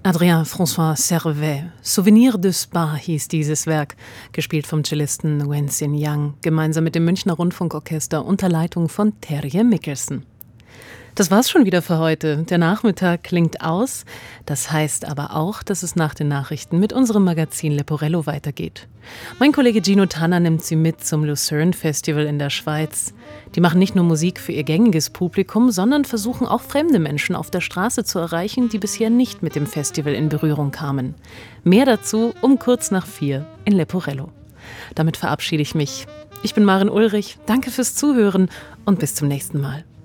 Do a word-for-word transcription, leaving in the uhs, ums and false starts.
Adrien-François Servet. Souvenir de Spa hieß dieses Werk, gespielt vom Cellisten Wen-Hsin Yang, gemeinsam mit dem Münchner Rundfunkorchester unter Leitung von Terje Mikkelsen. Das war's schon wieder für heute. Der Nachmittag klingt aus. Das heißt aber auch, dass es nach den Nachrichten mit unserem Magazin Leporello weitergeht. Mein Kollege Gino Tanner nimmt Sie mit zum Lucerne Festival in der Schweiz. Die machen nicht nur Musik für ihr gängiges Publikum, sondern versuchen auch fremde Menschen auf der Straße zu erreichen, die bisher nicht mit dem Festival in Berührung kamen. Mehr dazu um kurz nach vier in Leporello. Damit verabschiede ich mich. Ich bin Maren Ulrich. Danke fürs Zuhören und bis zum nächsten Mal.